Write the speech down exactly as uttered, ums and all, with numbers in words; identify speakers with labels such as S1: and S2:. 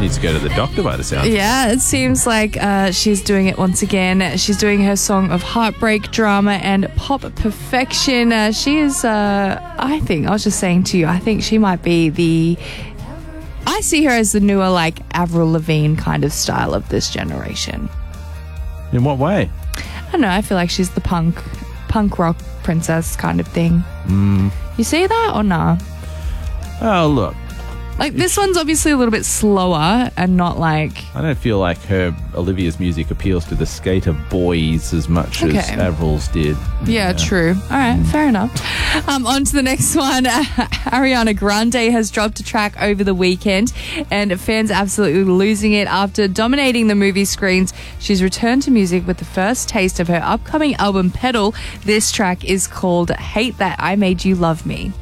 S1: needs to go to the doctor by the sound.
S2: Yeah, it seems like uh, she's doing it once again. She's doing her song of heartbreak, drama, and pop perfection. Uh, she is, uh, I think, I was just saying to you, I think she might be the... I see her as the newer, like, Avril Lavigne kind of style of this generation.
S1: In what way?
S2: I don't know, I feel like she's the punk, punk rock princess kind of thing.
S1: Mm.
S2: You see that or nah?
S1: Oh, look.
S2: Like, this one's obviously a little bit slower and not like...
S1: I don't feel like her Olivia's music appeals to the skater boys as much
S2: Okay.
S1: as Avril's did.
S2: Yeah, true. All right, fair enough. Um, on to the next one. Ariana Grande has dropped a track over the weekend, and fans absolutely losing it after dominating the movie screens. She's returned to music with the first taste of her upcoming album, Pedal. This track is called Hate That I Made You Love Me.